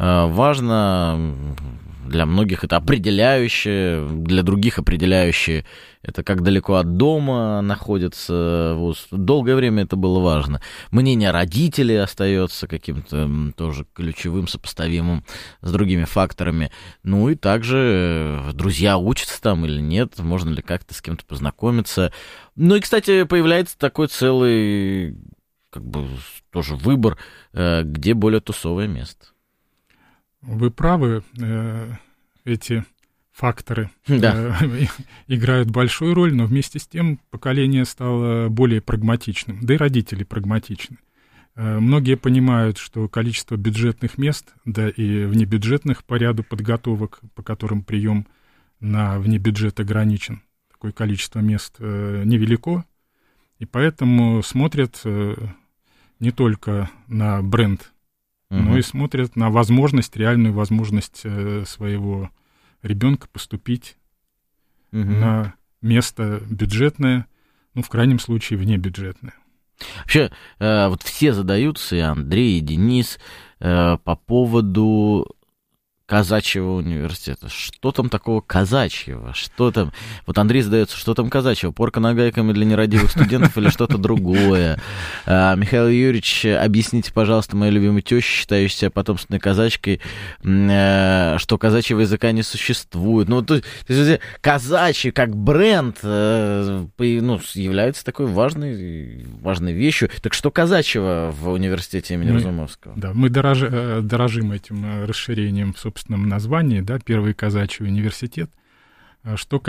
важно. Для многих это определяющее, для других определяющее это как далеко от дома находится вуз. Долгое время это было важно. Мнение родителей остается каким-то тоже ключевым, сопоставимым с другими факторами. Ну и также друзья учатся там или нет, можно ли как-то с кем-то познакомиться. Ну и, кстати, появляется такой целый, как бы, тоже выбор, где более тусовое место. Вы правы, эти факторы играют большую роль, но вместе с тем поколение стало более прагматичным, да и родители прагматичны. Многие понимают, что количество бюджетных мест, да и внебюджетных по ряду подготовок, по которым прием на внебюджет ограничен, такое количество мест невелико, и поэтому смотрят не только на бренд, но и смотрят на возможность, реальную возможность своего ребенка поступить на место бюджетное, ну, в крайнем случае, внебюджетное. Вообще, вот все задаются, и Андрей, и Денис, по поводу казачьего университета. Что там такого казачьего? Что там? Вот Андрей задается, что там казачьего? Порка нагайками для нерадивых студентов или что-то другое? Михаил Юрьевич, объясните, пожалуйста, моей любимой теще, считающей себя потомственной казачкой, что казачьего языка не существует. Ну, то есть казачий как бренд является такой важной вещью. Так что казачьего в университете имени Разумовского? Да, мы дорожим этим расширением в собственном названии, да, Первый казачий университет. Что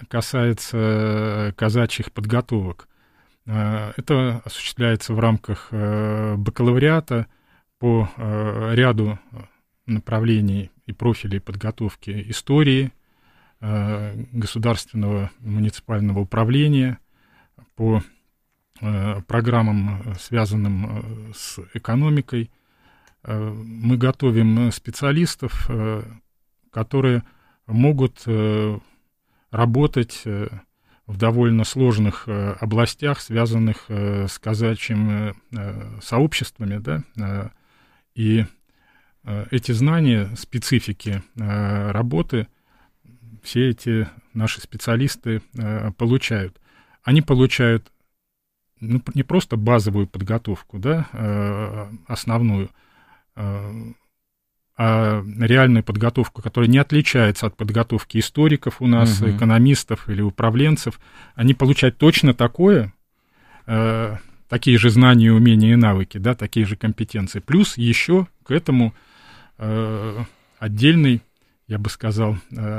касается казачьих подготовок, это осуществляется в рамках бакалавриата по ряду направлений и профилей подготовки истории, государственного муниципального управления, по программам, связанным с экономикой. Мы готовим специалистов, которые могут работать в довольно сложных областях, связанных с казачьими сообществами, да, и эти знания, специфики работы, все эти наши специалисты получают. Они получают не просто базовую подготовку, да, основную, а реальную подготовку, которая не отличается от подготовки историков у нас, экономистов или управленцев, они получают точно такое, такие же знания, умения и навыки, да, такие же компетенции. Плюс еще к этому отдельный, я бы сказал,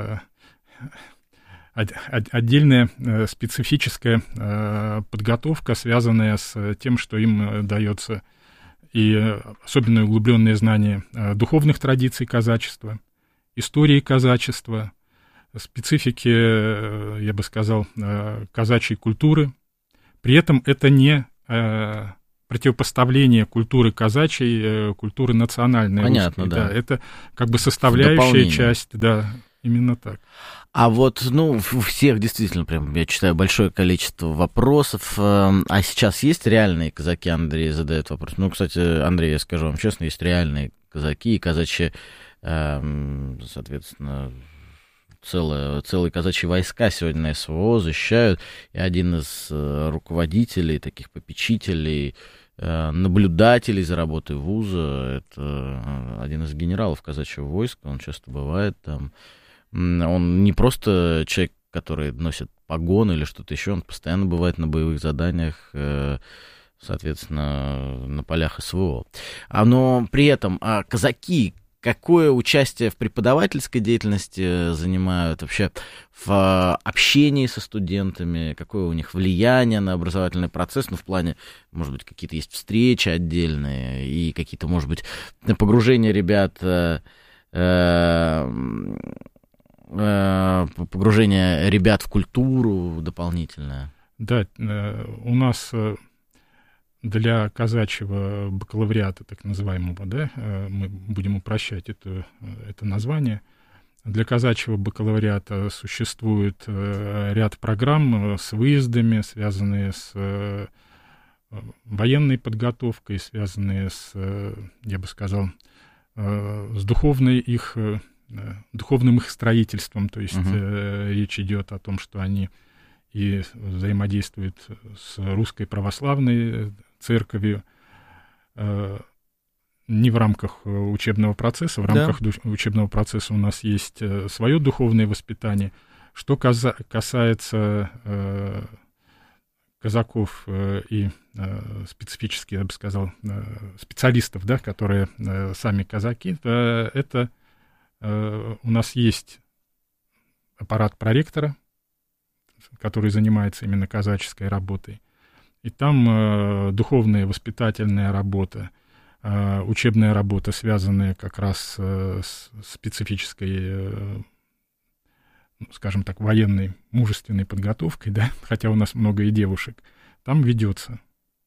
отдельная специфическая подготовка, связанная с тем, что им дается и особенно углубленные знания духовных традиций казачества, истории казачества, специфики, я бы сказал, казачьей культуры. При этом это не противопоставление культуры казачьей, культуры национальной. Понятно, русской, да. Это как бы составляющая часть, да, именно так. А вот, у всех действительно, прям, я читаю большое количество вопросов. А сейчас есть реальные казаки? Андрей задает вопрос. Кстати, Андрей, я скажу вам честно, есть реальные казаки и казачьи, соответственно, целые казачьи войска сегодня на СВО защищают. И один из руководителей, таких попечителей, наблюдателей за работой вуза, это один из генералов казачьего войска, он часто бывает там. Он не просто человек, который носит погоны или что-то еще, он постоянно бывает на боевых заданиях, соответственно, на полях СВО. Но при этом казаки какое участие в преподавательской деятельности занимают, вообще в общении со студентами, какое у них влияние на образовательный процесс, в плане, может быть, какие-то есть встречи отдельные и какие-то, может быть, погружения ребят... погружение ребят в культуру дополнительное. Да, у нас для казачьего бакалавриата, так называемого, да, мы будем упрощать это название, для казачьего бакалавриата существует ряд программ с выездами, связанные с военной подготовкой, связанные с, я бы сказал, с духовным их строительством, то есть речь идет о том, что они и взаимодействуют с русской православной церковью не в рамках учебного процесса, в рамках учебного процесса у нас есть свое духовное воспитание. Что касается казаков и специфически, я бы сказал, специалистов, да, которые сами казаки, это у нас есть аппарат проректора, который занимается именно казаческой работой. И там духовная, воспитательная работа, учебная работа, связанная как раз с специфической, скажем так, военной, мужественной подготовкой, да, хотя у нас много и девушек, там ведется.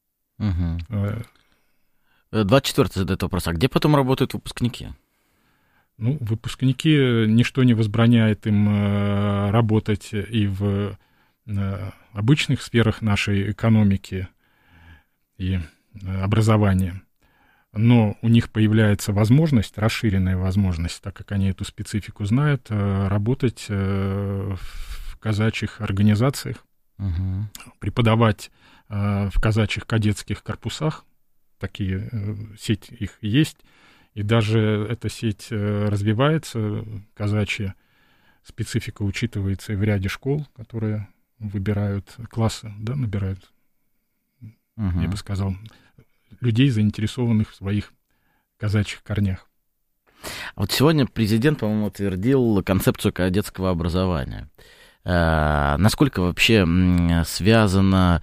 24-й задает вопрос, а где потом работают выпускники? Выпускники, ничто не возбраняет им работать и в обычных сферах нашей экономики и образования. Но у них появляется возможность, расширенная возможность, так как они эту специфику знают, работать в казачьих организациях, преподавать в казачьих кадетских корпусах. Такие, сеть их есть. И даже эта сеть развивается, казачья специфика учитывается и в ряде школ, которые выбирают классы, да, набирают, я бы сказал, людей, заинтересованных в своих казачьих корнях. Вот сегодня президент, по-моему, утвердил концепцию кадетского образования. Насколько вообще связано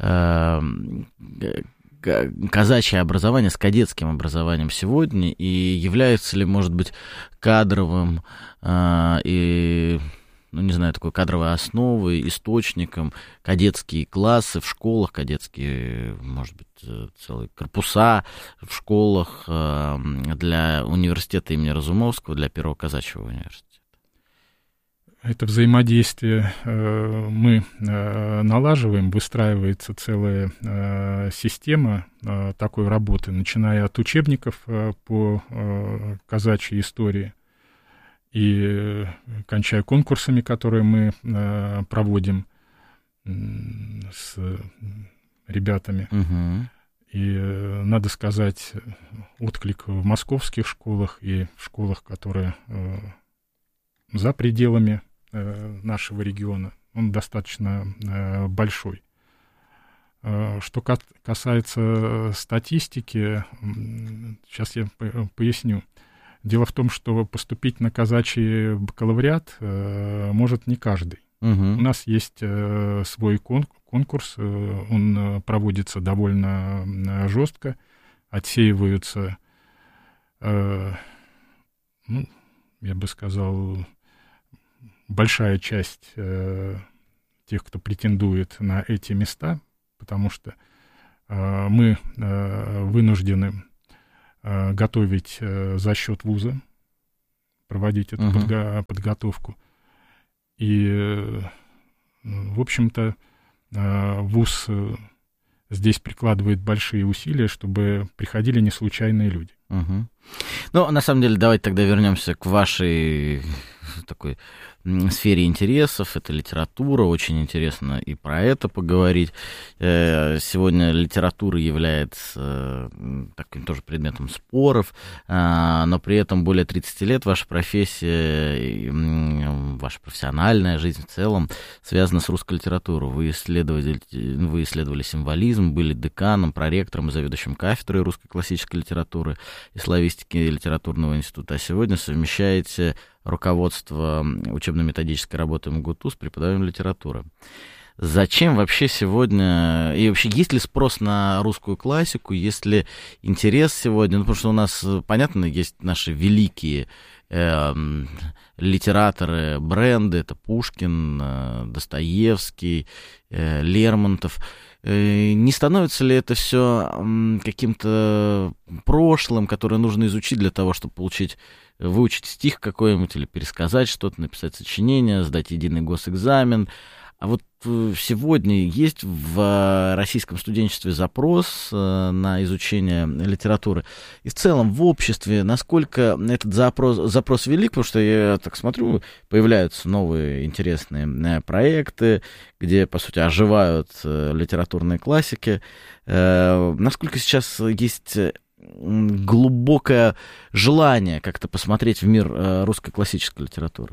казачье образование с кадетским образованием сегодня, и является ли, может быть, кадровым и, такой кадровой основой, источником кадетские классы в школах, кадетские, может быть, целые корпуса в школах для университета имени Разумовского, для Первого казачьего университета? Это взаимодействие мы налаживаем, выстраивается целая система такой работы, начиная от учебников по казачьей истории и кончая конкурсами, которые мы проводим с ребятами. И, надо сказать, отклик в московских школах и в школах, которые за пределами нашего региона, он достаточно большой. Что касается статистики, сейчас я поясню. Дело в том, что поступить на казачий бакалавриат может не каждый. У нас есть свой конкурс, он проводится довольно жестко, отсеиваются, я бы сказал, большая часть тех, кто претендует на эти места, потому что мы вынуждены готовить за счет вуза, проводить эту подготовку. И, в общем-то, вуз здесь прикладывает большие усилия, чтобы приходили не случайные люди. Ну, на самом деле, давайте тогда вернемся к вашей такой сфере интересов. Это литература, очень интересно и про это поговорить. Сегодня литература является таким тоже предметом споров, но при этом более 30 лет ваша профессия, ваша профессиональная жизнь в целом связана с русской литературой. Вы исследовали символизм, были деканом, проректором и заведующим кафедрой русской классической литературы и славистики литературного института, а сегодня совмещаете руководство учебно-методической работы МГУТУ с преподаванием литературы. Зачем вообще сегодня, и вообще есть ли спрос на русскую классику, есть ли интерес сегодня, потому что у нас, понятно, есть наши великие литераторы, бренды, это Пушкин, Достоевский, Лермонтов. Не становится ли это все каким-то прошлым, которое нужно изучить для того, чтобы выучить стих какой-нибудь или пересказать что-то, написать сочинение, сдать единый госэкзамен? А вот сегодня есть в российском студенчестве запрос на изучение литературы. И в целом в обществе насколько этот запрос велик, потому что я так смотрю, появляются новые интересные проекты, где, по сути, оживают литературные классики. Насколько сейчас есть глубокое желание как-то посмотреть в мир русской классической литературы?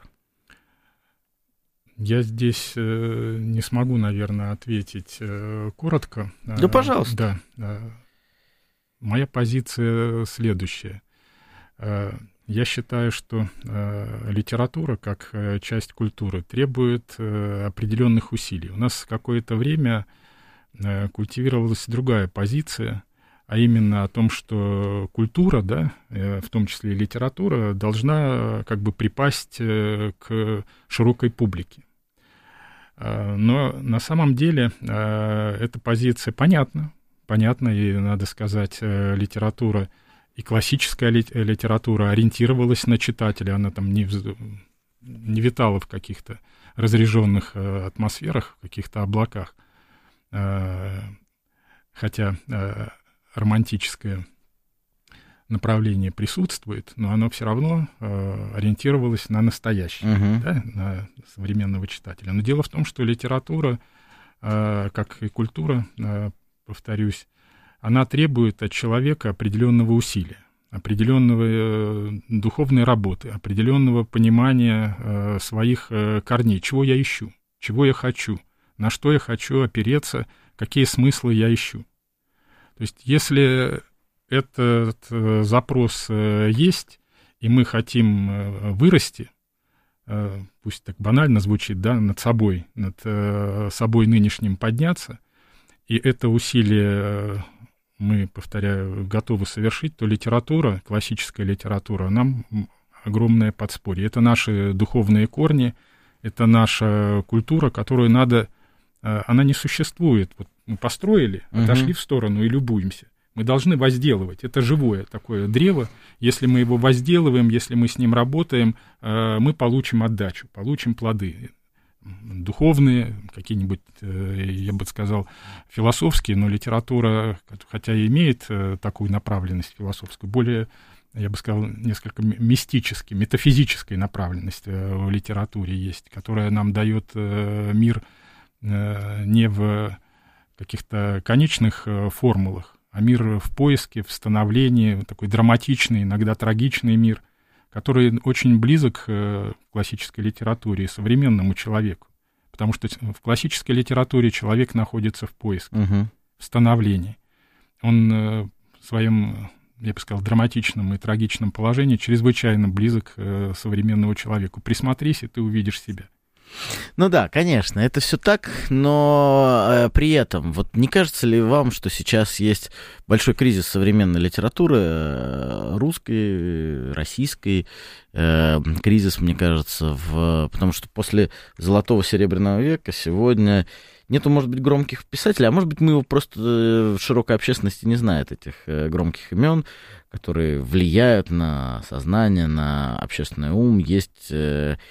Я здесь не смогу, наверное, ответить коротко. Да, пожалуйста. Да. Моя позиция следующая. Я считаю, что литература, как часть культуры, требует определенных усилий. У нас какое-то время культивировалась другая позиция, а именно о том, что культура, да, в том числе и литература, должна как бы припасть к широкой публике. Но на самом деле эта позиция понятна, и, надо сказать, литература и классическая литература ориентировалась на читателя, она там не витала в каких-то разряженных атмосферах, в каких-то облаках, хотя романтическое направление присутствует, но оно все равно ориентировалось на настоящее, да, на современного читателя. Но дело в том, что литература, как и культура, повторюсь, она требует от человека определенного усилия, определенного духовной работы, определенного понимания своих корней, чего я ищу, чего я хочу, на что я хочу опереться, какие смыслы я ищу. То есть если этот запрос есть, и мы хотим вырасти, пусть так банально звучит, да, над собой нынешним подняться, и это усилие мы, повторяю, готовы совершить, то литература, классическая литература, нам огромное подспорье. Это наши духовные корни, это наша культура, которую надо... Она не существует. Вот мы построили, отошли в сторону и любуемся. Мы должны возделывать. Это живое такое древо. Если мы его возделываем, если мы с ним работаем, мы получим отдачу, получим плоды. Духовные, какие-нибудь, я бы сказал, философские, но литература, хотя и имеет такую направленность философскую, более, я бы сказал, несколько мистической, метафизической направленности в литературе есть, которая нам дает мир не в каких-то конечных формулах, а мир в поиске, в становлении, такой драматичный, иногда трагичный мир, который очень близок к классической литературе и современному человеку. Потому что в классической литературе человек находится в поиске, в становлении. Он в своем, я бы сказал, драматичном и трагичном положении чрезвычайно близок к современному человеку. Присмотрись, и ты увидишь себя. Ну да, конечно, это все так, но при этом, вот не кажется ли вам, что сейчас есть большой кризис современной литературы, русской, российской, кризис, мне кажется, потому что после Золотого Серебряного века сегодня нету, может быть, громких писателей, а может быть, мы его просто широкая общественность не знает, этих громких имен, которые влияют на сознание, на общественный ум. Есть